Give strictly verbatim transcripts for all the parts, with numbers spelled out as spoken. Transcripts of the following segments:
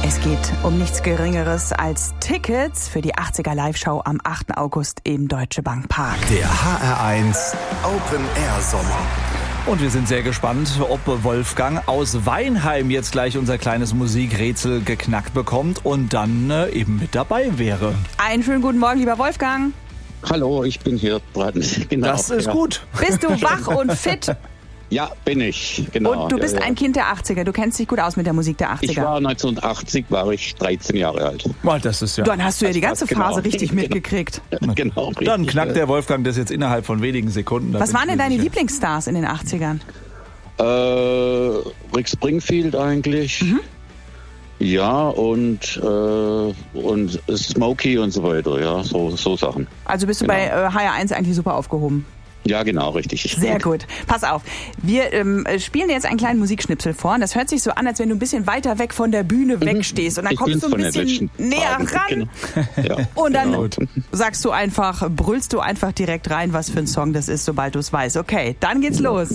Es geht um nichts Geringeres als Tickets für die achtziger Live-Show am achten August im Deutsche Bank Park. Der H R eins Open Air Sommer. Und wir sind sehr gespannt, ob Wolfgang aus Weinheim jetzt gleich unser kleines Musikrätsel geknackt bekommt und dann äh, eben mit dabei wäre. Einen schönen guten Morgen, lieber Wolfgang. Hallo, ich bin hier dran. Genau, Das ist ja. gut. Bist du wach und fit? Ja, bin ich, genau. Und du bist ja, ja. ein Kind der achtziger. Du kennst dich gut aus mit der Musik der achtziger. Ich war neunzehnhundertachtzig, war ich dreizehn Jahre alt. Mal, das ist ja. Dann hast du ja die ganze genau. Phase richtig mitgekriegt. Genau, richtig. Dann knackt der Wolfgang das jetzt innerhalb von wenigen Sekunden. Da Was bin waren ich denn mir deine sicher. Lieblingsstars in den achtzigern? Äh, Rick Springfield eigentlich. Mhm. Ja, und, äh, und Smokey und so weiter, ja, so, so Sachen. Also bist du Genau. bei äh, H R eins eigentlich super aufgehoben. Ja, genau, richtig. Sehr gut. Pass auf, wir ähm, spielen dir jetzt einen kleinen Musikschnipsel vor. Und das hört sich so an, als wenn du ein bisschen weiter weg von der Bühne wegstehst. Und dann Ich kommst bin's du ein von den bisschen letzten näher Tagen. ran. Genau. Ja, Und dann genau. sagst du einfach, brüllst du einfach direkt rein, was für ein Song das ist, sobald du es weißt. Okay, dann geht's los.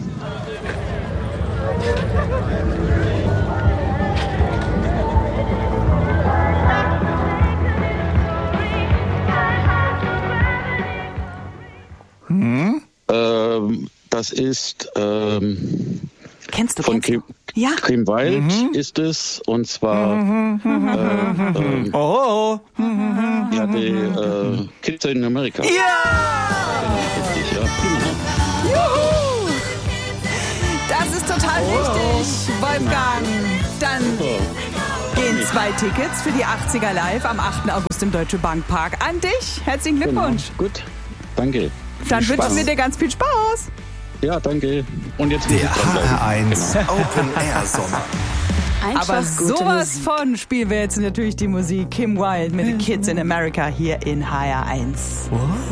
Ähm, das ist ähm, Kennst du, von kennst du? Kim, Ja. Kim Wilde ist es, und zwar äh, ähm, Oh, ja, die äh, Kids in America. Ja! Richtig, ja. Juhu! Das ist total richtig, Wolfgang. Dann gehen zwei Tickets für die achtziger Live am achten August im Deutsche Bank Park an dich. Herzlichen Glückwunsch. Genau. Gut, danke. Dann Viel wünschen Spaß. wir dir ganz viel Spaß. Ja, danke. Und jetzt muss ich Der H dranbleiben. R eins Open Air Sommer. Einfach Aber gute sowas Musik. von spielen wir jetzt natürlich die Musik Kim Wilde mit The Kids in America hier in H R eins.